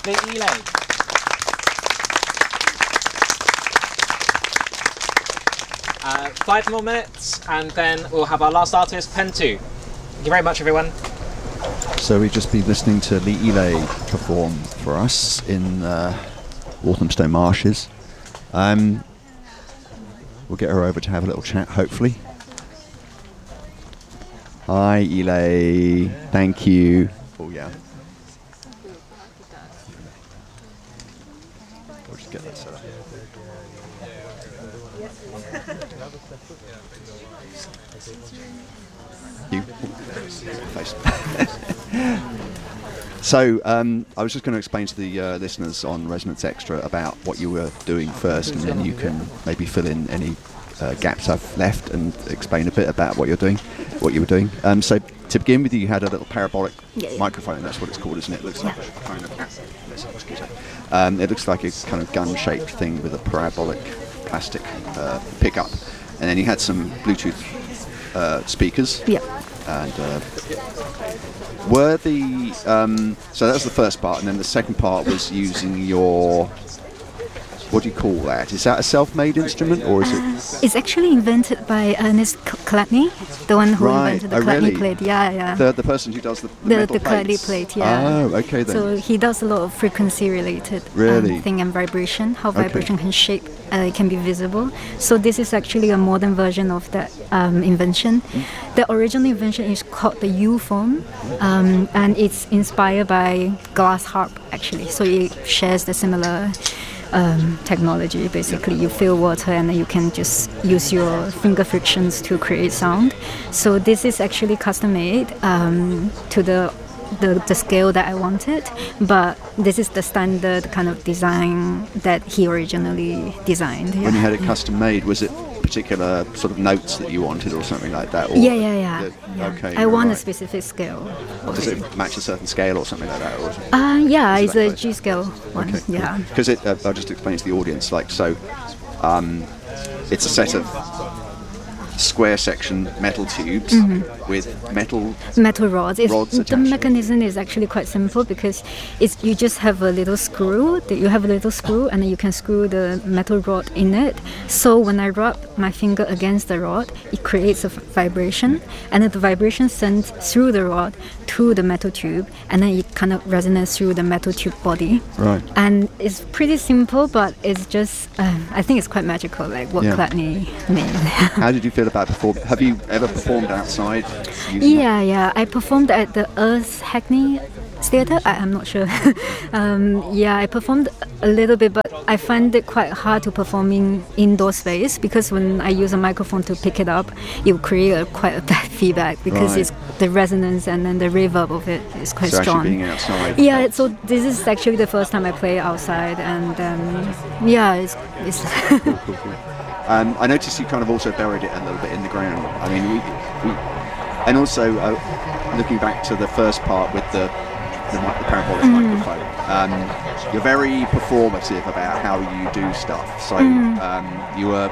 Lee Elay. 5 more minutes, and then we'll have our last artist, Pen2. Thank you very much, everyone. So we've just been listening to Lee Elay perform for us in Walthamstow Marshes. We'll get her over to have a little chat, hopefully. Hi, Elay. Thank you. Oh, yeah. We'll just get that set up. You. Face. So, I was just going to explain to the listeners on Resonance Extra about what you were doing first, and then you can maybe fill in any gaps I've left and explain a bit about what you were doing. So, to begin with, you had a little parabolic microphone. That's what it's called, isn't it? It looks like it looks like a kind of gun-shaped thing with a parabolic plastic pickup, and then you had some Bluetooth speakers. Yeah. And were the so that was the first part, and then the second part was using your, what do you call that? Is that a self-made instrument, or is it? It's actually invented by Ernest Chladni, the one who invented the Chladni plate. Yeah. The person who does the metal Chladni plate. Yeah. Oh, okay then. So he does a lot of frequency-related thing and vibration. How vibration can shape, it can be visible. So this is actually a modern version of that invention. The original invention is called the U-phone, and it's inspired by glass harp actually. So it shares the similar technology. Basically, you fill water and then you can just use your finger frictions to create sound. So this is actually custom made to the scale that I wanted, but this is the standard kind of design that he originally designed. When you had it custom made, was it particular sort of notes that you wanted or something like that? Or Yeah. Okay. I want a specific scale. Does it match a certain scale or something like that? Or it's a G scale one. Okay, yeah. Because I'll just explain to the audience, it's a set of square section metal tubes with metal rods. attached. The mechanism is actually quite simple because you just have a little screw. You have a little screw and then you can screw the metal rod in it. So when I rub my finger against the rod, it creates a vibration, and then the vibration sends through the rod to the metal tube, and then it kind of resonates through the metal tube body. Right. And it's pretty simple, but it's just I think it's quite magical, like what Chladni made. How did you feel about performing? Have you ever performed outside? Yeah. I performed at the Earth Hackney Theatre. I'm not sure. I performed a little bit, but I find it quite hard to perform in indoor space because when I use a microphone to pick it up, it will create quite a bad feedback because it's the resonance and then the reverb of it is quite strong. Actually being outside. Yeah, so this is actually the first time I play outside, and it's Cool. I noticed you kind of also buried it a little bit in the ground. I mean, we and also looking back to the first part with the parabolic microphone, you're very performative about how you do stuff. So you were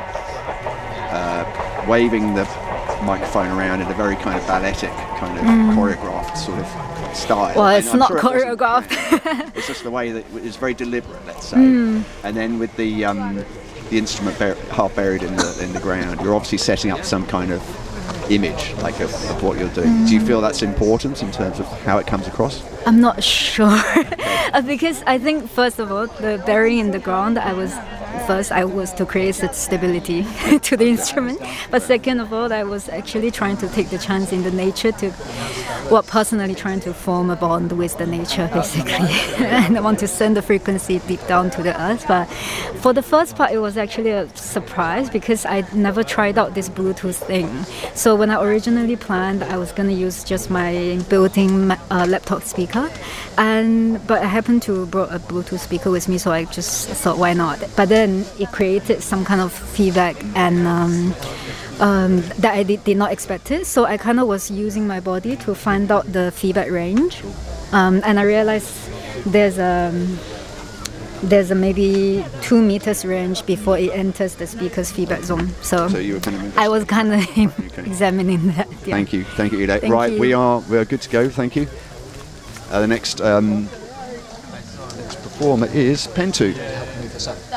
waving the microphone around in a very kind of balletic, kind of choreographed sort of style. Well, it's not choreographed. It's just the way that it's very deliberate, let's say. And then with the instrument half buried in the ground, you're obviously setting up some kind of image, like of what you're doing. Do you feel that's important in terms of how it comes across? I'm not sure because I think first of all, the burying in the ground, I was to create stability to the instrument, but second of all, I was actually trying to take the chance in the nature personally trying to form a bond with the nature basically. And I want to send the frequency deep down to the earth. But for the first part, it was actually a surprise because I never tried out this Bluetooth thing. So when I originally planned, I was going to use just my built-in laptop speaker, but I happened to brought a Bluetooth speaker with me, so I just thought, why not? But then it created some kind of feedback and that I did not expect it. So I kind of was using my body to find out the feedback range, and I realized there's a maybe 2 meters range before it enters the speaker's feedback zone. So you were kind of I was kind of examining that. Yeah. Thank you, Ida. Right, we are good to go. Thank you. The next performer is Pentu. Move this up.